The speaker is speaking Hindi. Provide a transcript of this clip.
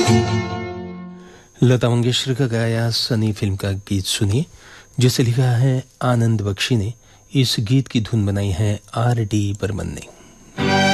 लता मंगेशकर का गाया सनी फिल्म का गीत सुनिए, जिसे लिखा है आनंद बख्शी ने। इस गीत की धुन बनाई है R.D. बर्मन ने।